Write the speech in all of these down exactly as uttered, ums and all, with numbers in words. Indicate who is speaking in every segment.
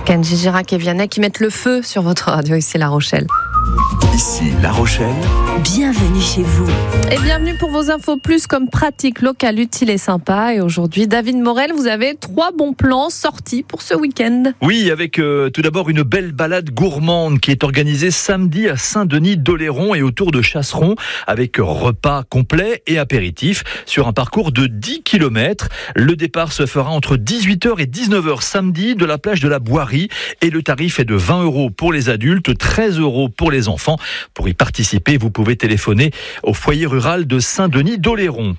Speaker 1: Kenji Girac et Vianney qui mettent le feu sur votre radio ici La Rochelle.
Speaker 2: Ici La Rochelle.
Speaker 3: Bienvenue chez vous.
Speaker 1: Et bienvenue pour vos infos plus comme pratique locale, utile et sympa. Et aujourd'hui, David Morel, vous avez trois bons plans sortis pour ce week-end.
Speaker 4: Oui, avec euh, tout d'abord une belle balade gourmande qui est organisée samedi à Saint-Denis-d'Oléron et autour de Chasseron, avec repas complet et apéritif sur un parcours de dix kilomètres. Le départ se fera entre dix-huit heures et dix-neuf heures samedi de la plage de la Boirie et le tarif est de vingt euros pour les adultes, treize euros pour les enfants. Pour y participer, vous pouvez téléphoner au foyer rural de Saint-Denis-d'Oléron.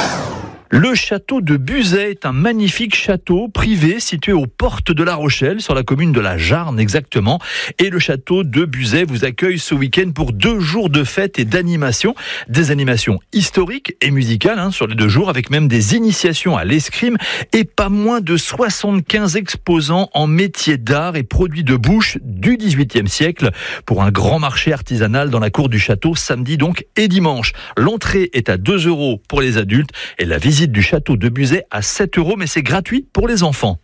Speaker 4: Le château de Buzet est un magnifique château privé situé aux portes de La Rochelle, sur la commune de la Jarne exactement. Et le château de Buzet vous accueille ce week-end pour deux jours de fête et d'animation. Des animations historiques et musicales hein, sur les deux jours, avec même des initiations à l'escrime et pas moins de soixante-quinze exposants en métiers d'art et produits de bouche du dix-huitième siècle pour un grand marché artisanal dans la cour du château samedi donc et dimanche. L'entrée est à deux euros pour les adultes et la visite du château de Buzet à sept euros, mais c'est gratuit pour les enfants.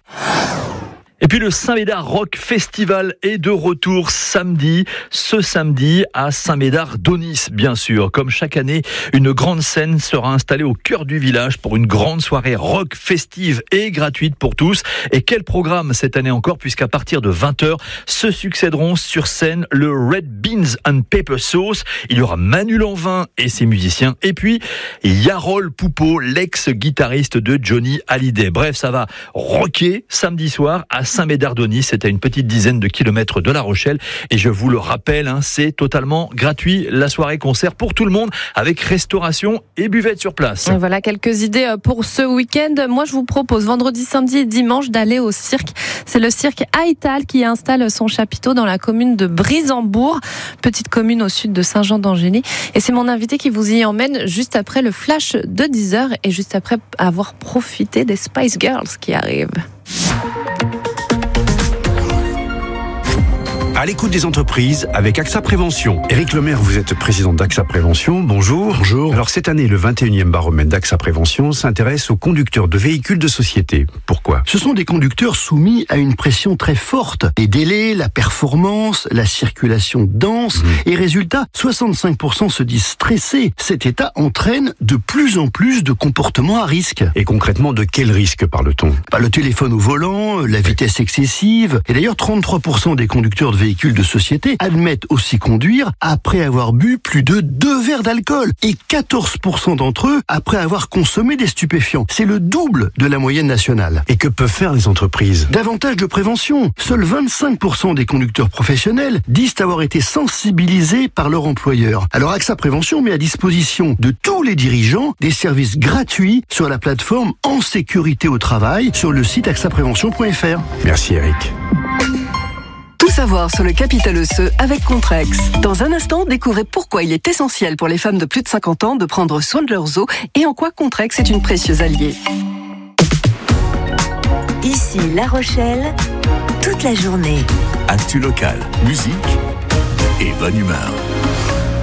Speaker 4: Et puis le Saint-Médard Rock Festival est de retour samedi, ce samedi à Saint-Médard-d'Aunis, bien sûr. Comme chaque année, une grande scène sera installée au cœur du village pour une grande soirée rock festive et gratuite pour tous. Et quel programme cette année encore, puisqu'à partir de vingt heures, se succéderont sur scène le Red Beans and Pepper Sauce. Il y aura Manu Lanvin et ses musiciens. Et puis, Yarol Poupeau, l'ex-guitariste de Johnny Hallyday. Bref, ça va rocker samedi soir à Saint-Médard-d'Aunis, c'est à une petite dizaine de kilomètres de La Rochelle et je vous le rappelle, hein, c'est totalement gratuit, la soirée concert pour tout le monde avec restauration et buvette sur place.
Speaker 1: Et voilà quelques idées pour ce week-end. Moi je vous propose vendredi, samedi et dimanche d'aller au cirque. C'est le cirque Haïtal qui installe son chapiteau dans la commune de Brisambourg, petite commune au sud de Saint-Jean-d'Angély, et c'est mon invité qui vous y emmène juste après le flash de dix heures et juste après avoir profité des Spice Girls qui arrivent.
Speaker 2: À l'écoute des entreprises avec AXA Prévention. Éric Lemaire, vous êtes président d'AXA Prévention. Bonjour.
Speaker 5: Bonjour.
Speaker 2: Alors cette année, le vingt et unième baromètre d'AXA Prévention s'intéresse aux conducteurs de véhicules de société. Pourquoi ?
Speaker 5: Ce sont des conducteurs soumis à une pression très forte. Les délais, la performance, la circulation dense. Mmh. Et résultat, soixante-cinq pour cent se disent stressés. Cet état entraîne de plus en plus de comportements à risque.
Speaker 2: Et concrètement, de quel risque parle-t-on ?
Speaker 5: Bah, le téléphone au volant, la vitesse excessive. Et d'ailleurs, trente-trois pour cent des conducteurs de véhicules de société admettent aussi conduire après avoir bu plus de deux verres d'alcool et quatorze pour cent d'entre eux après avoir consommé des stupéfiants. C'est le double de la moyenne nationale.
Speaker 2: Et que peuvent faire les entreprises ?
Speaker 5: Davantage de prévention. Seuls vingt-cinq pour cent des conducteurs professionnels disent avoir été sensibilisés par leur employeur. Alors AXA Prévention met à disposition de tous les dirigeants des services gratuits sur la plateforme En Sécurité au Travail sur le site axa prévention point f r.
Speaker 2: Merci Eric.
Speaker 3: Tout savoir sur le capital osseux avec Contrex. Dans un instant, découvrez pourquoi il est essentiel pour les femmes de plus de cinquante ans de prendre soin de leurs os et en quoi Contrex est une précieuse alliée.
Speaker 6: Ici La Rochelle, toute la journée.
Speaker 2: Actu local, musique et bonne humeur.